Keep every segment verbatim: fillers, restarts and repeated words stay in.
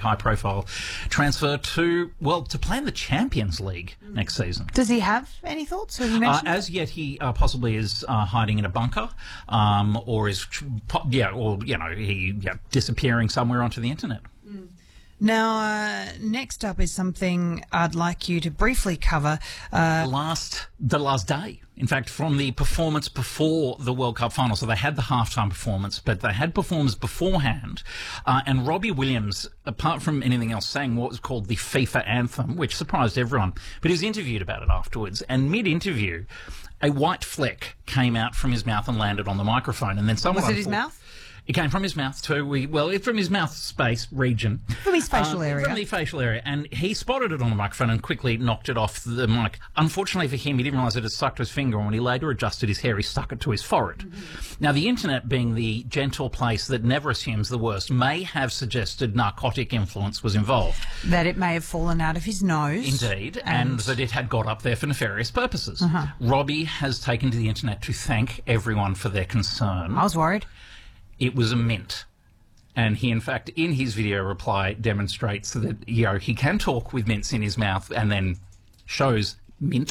high-profile transfer to, well, to play in the Champions League next season. Does he have any thoughts? Have you Uh, mentioned as yet, he uh, possibly is uh, hiding in a bunker, um, or is, yeah, or, you know, he yeah, disappearing somewhere onto the internet. Mm. Now, uh, next up is something I'd like you to briefly cover. Uh, last, the last day, in fact, from the performance before the World Cup final. So they had the halftime performance, but they had performance beforehand. Uh, and Robbie Williams, apart from anything else, sang what was called the FIFA anthem, which surprised everyone. But he was interviewed about it afterwards. And mid-interview, a white fleck came out from his mouth and landed on the microphone. And then someone... Was it his mouth? It came from his mouth too. We well, it, from his mouth space region, from his facial um, area, from the facial area, and he spotted it on the microphone and quickly knocked it off the mic. Unfortunately for him, he didn't realise it had stuck to his finger, and when he later adjusted his hair, he stuck it to his forehead. Mm-hmm. Now, the internet, being the gentle place that never assumes the worst, may have suggested narcotic influence was involved. That it may have fallen out of his nose, indeed, and, and that it had got up there for nefarious purposes. Uh-huh. Robbie has taken to the internet to thank everyone for their concern. I was worried. It was a mint. And he, in fact, in his video reply, demonstrates that, you know, he can talk with mints in his mouth and then shows mint,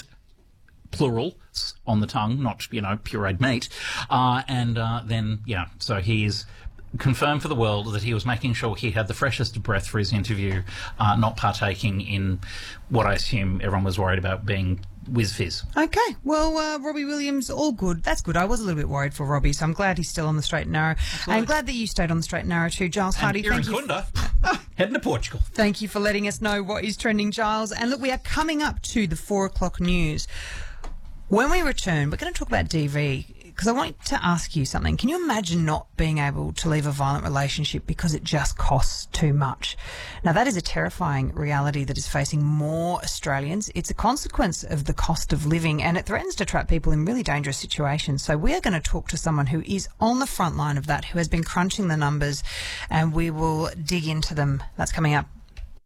plural, on the tongue, not, you know, pureed meat. Uh, and uh, then, yeah, so he is confirmed for the world that he was making sure he had the freshest of breath for his interview, uh, not partaking in what I assume everyone was worried about being whiz-fizz. Okay, well, uh, Robbie Williams, all good. That's good. I was a little bit worried for Robbie, so I'm glad he's still on the straight and narrow. Absolutely. I'm glad that you stayed on the straight and narrow too, Giles Hardy. And Irene Kunda, heading to Portugal. Thank you for letting us know what is trending, Giles. And look, we are coming up to the four o'clock news. When we return, we're going to talk about D V, because I want to ask you something. Can you imagine not being able to leave a violent relationship because it just costs too much? Now, that is a terrifying reality that is facing more Australians. It's a consequence of the cost of living, and it threatens to trap people in really dangerous situations. So we are going to talk to someone who is on the front line of that, who has been crunching the numbers, and we will dig into them. That's coming up.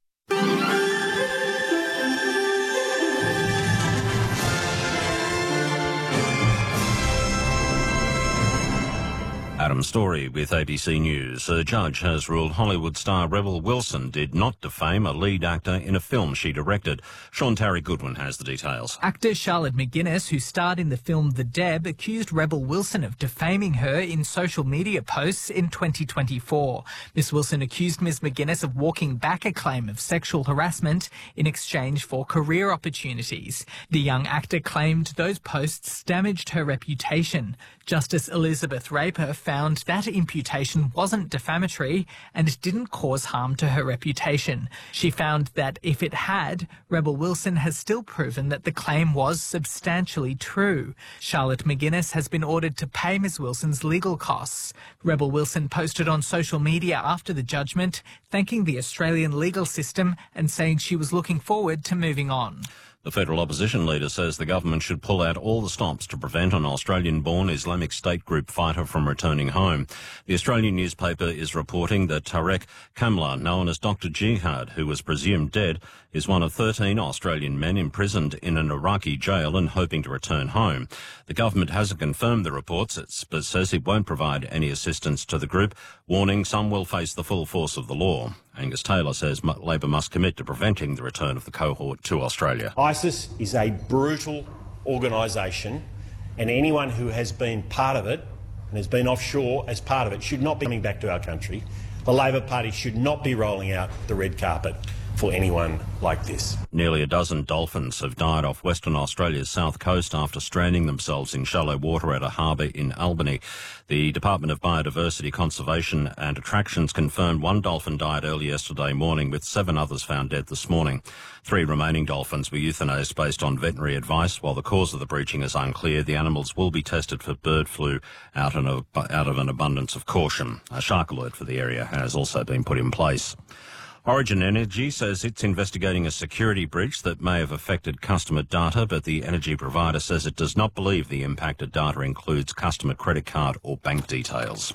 Adam Story with A B C News. A judge has ruled Hollywood star Rebel Wilson did not defame a lead actor in a film she directed. Sean Terry Goodwin has the details. Actor Charlotte McGuinness, who starred in the film The Deb, accused Rebel Wilson of defaming her in social media posts in twenty twenty-four. Miss Wilson accused Miss McGuinness of walking back a claim of sexual harassment in exchange for career opportunities. The young actor claimed those posts damaged her reputation. Justice Elizabeth Raper found that imputation wasn't defamatory and it didn't cause harm to her reputation. She found that if it had, Rebel Wilson has still proven that the claim was substantially true. Charlotte McGuinness has been ordered to pay Miss Wilson's legal costs. Rebel Wilson posted on social media after the judgment, thanking the Australian legal system and saying she was looking forward to moving on. The federal opposition leader says the government should pull out all the stops to prevent an Australian-born Islamic State group fighter from returning home. The Australian newspaper is reporting that Tarek Kamla, known as Doctor Jihad, who was presumed dead, is one of thirteen Australian men imprisoned in an Iraqi jail and hoping to return home. The government hasn't confirmed the reports, but says it won't provide any assistance to the group, warning some will face the full force of the law. Angus Taylor says Labor must commit to preventing the return of the cohort to Australia. ISIS is a brutal organisation, and anyone who has been part of it and has been offshore as part of it should not be coming back to our country. The Labor Party should not be rolling out the red carpet for anyone like this. Nearly a dozen dolphins have died off Western Australia's south coast after stranding themselves in shallow water at a harbour in Albany. The Department of Biodiversity, Conservation and Attractions confirmed one dolphin died early yesterday morning, with seven others found dead this morning. Three remaining dolphins were euthanized based on veterinary advice. While the cause of the breaching is unclear, the animals will be tested for bird flu out of, out of an abundance of caution. A shark alert for the area has also been put in place. Origin Energy says it's investigating a security breach that may have affected customer data, but the energy provider says it does not believe the impacted data includes customer credit card or bank details.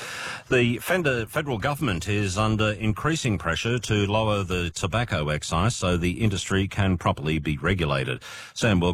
The federal government is under increasing pressure to lower the tobacco excise so the industry can properly be regulated. Sam Wilcox